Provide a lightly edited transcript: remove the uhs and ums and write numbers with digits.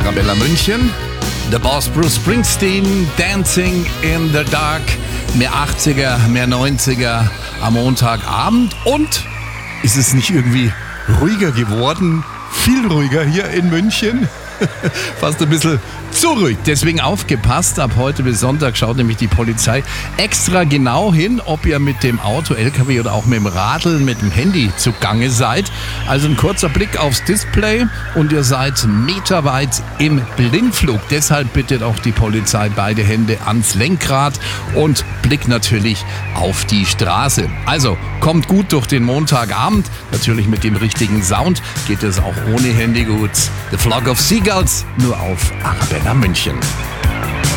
Arabella München. The Boss Bruce Springsteen, Dancing in the Dark. Mehr 80er, mehr 90er am Montagabend. Und ist es nicht irgendwie ruhiger geworden? Viel ruhiger hier in München. Fast ein bisschen zu ruhig. Deswegen aufgepasst. Ab heute bis Sonntag schaut nämlich die Polizei extra genau hin, ob ihr mit dem Auto, LKW oder auch mit dem Radl, mit dem Handy zugange seid. Also ein kurzer Blick aufs Display und ihr seid meterweit im Blindflug. Deshalb bittet auch die Polizei beide Hände ans Lenkrad und Blick natürlich auf die Straße. Also kommt gut durch den Montagabend. Natürlich mit dem richtigen Sound geht es auch ohne Handy gut. The Flock of Seagulls nur auf Arabella München.